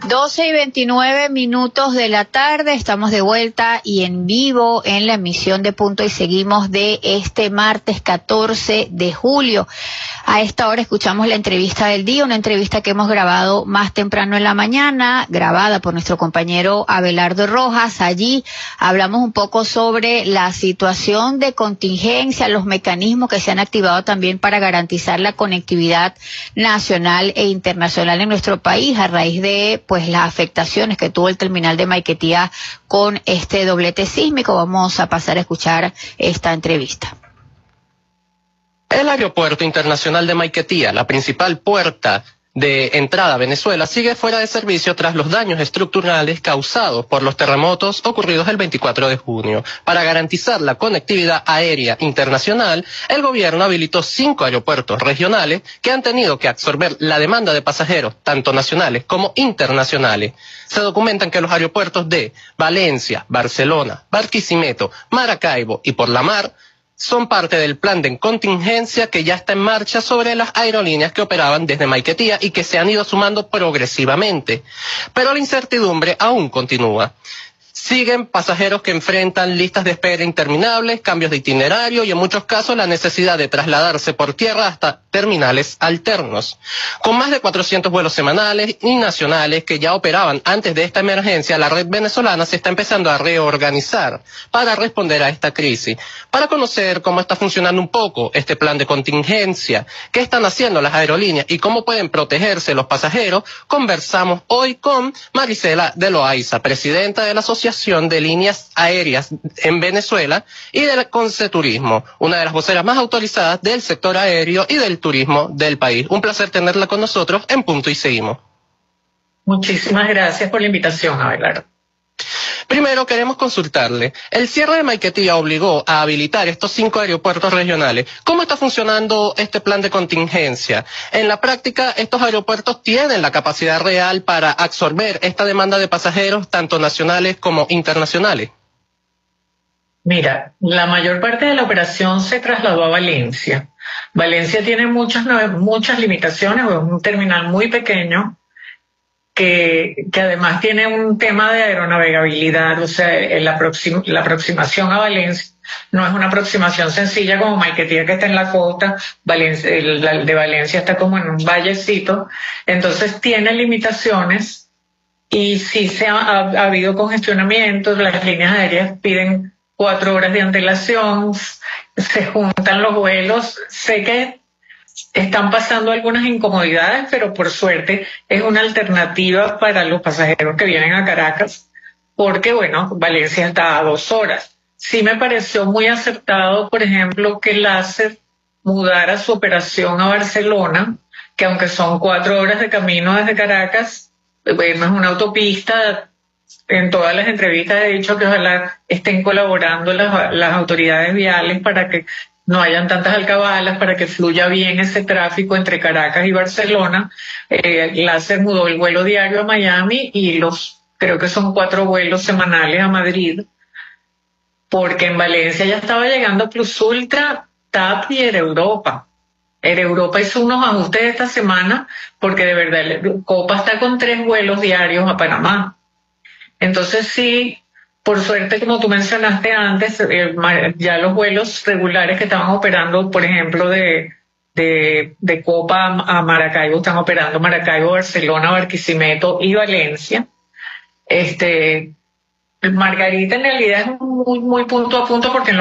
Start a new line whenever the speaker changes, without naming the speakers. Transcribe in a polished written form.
12:29 de la tarde, estamos de vuelta y en vivo en la emisión de Punto y Seguimos de este martes 14 de julio. A esta hora escuchamos la entrevista del día, una entrevista que hemos grabado más temprano en la mañana, grabada por nuestro compañero Abelardo Rojas. Allí hablamos un poco sobre la situación de contingencia, los mecanismos que se han activado también para garantizar la conectividad nacional e internacional en nuestro país a raíz de las afectaciones que tuvo el terminal de Maiquetía con este doblete sísmico. Vamos a pasar a escuchar esta entrevista.
El Aeropuerto Internacional de Maiquetía, la principal puerta de entrada a Venezuela, sigue fuera de servicio tras los daños estructurales causados por los terremotos ocurridos el 24 de junio. Para garantizar la conectividad aérea internacional, el gobierno habilitó 5 aeropuertos regionales que han tenido que absorber la demanda de pasajeros, tanto nacionales como internacionales. Se documentan que los aeropuertos de Valencia, Barcelona, Barquisimeto, Maracaibo y Por la Mar son parte del plan de contingencia que ya está en marcha sobre las aerolíneas que operaban desde Maiquetía y que se han ido sumando progresivamente. Pero la incertidumbre aún continúa. Siguen pasajeros que enfrentan listas de espera interminables, cambios de itinerario y en muchos casos la necesidad de trasladarse por tierra hasta terminales alternos. Con más de 400 vuelos semanales y nacionales que ya operaban antes de esta emergencia, la red venezolana se está empezando a reorganizar para responder a esta crisis. Para conocer cómo está funcionando un poco este plan de contingencia, qué están haciendo las aerolíneas y cómo pueden protegerse los pasajeros, conversamos hoy con Marisela de Loaiza, presidenta de la Asociación de Líneas Aéreas en Venezuela y del Conceturismo, una de las voceras más autorizadas del sector aéreo y del turismo del país. Un placer tenerla con nosotros en Punto y Seguimos.
Muchísimas gracias por la invitación, Abelardo.
Primero queremos consultarle, el cierre de Maiquetía obligó a habilitar estos 5 aeropuertos regionales. ¿Cómo está funcionando este plan de contingencia? En la práctica, ¿estos aeropuertos tienen la capacidad real para absorber esta demanda de pasajeros, tanto nacionales como internacionales?
Mira, la mayor parte de la operación se trasladó a Valencia. Valencia tiene muchas limitaciones, es un terminal muy pequeño, que además tiene un tema de aeronavegabilidad, o sea, la aproximación a Valencia no es una aproximación sencilla como Maiquetía, que está en la costa. El de Valencia está como en un vallecito, entonces tiene limitaciones y sí ha habido congestionamiento. Las líneas aéreas piden 4 horas de antelación, se juntan los vuelos. Sé que están pasando algunas incomodidades, pero por suerte es una alternativa para los pasajeros que vienen a Caracas, porque Valencia está a 2 horas. Sí me pareció muy acertado, por ejemplo, que LASER mudara su operación a Barcelona, que aunque son 4 horas de camino desde Caracas, es una autopista. En todas las entrevistas he dicho que ojalá estén colaborando las autoridades viales para que no hayan tantas alcabalas, para que fluya bien ese tráfico entre Caracas y Barcelona. LASER mudó el vuelo diario a Miami y creo que son 4 vuelos semanales a Madrid, porque en Valencia ya estaba llegando Plus Ultra, TAP y Air Europa. Air Europa hizo unos ajustes esta semana porque de verdad Copa está con 3 vuelos diarios a Panamá. Entonces sí, por suerte, como tú mencionaste antes, ya los vuelos regulares que estaban operando, por ejemplo, de Copa a Maracaibo, están operando Maracaibo, Barcelona, Barquisimeto y Valencia. Margarita en realidad es muy punto a punto porque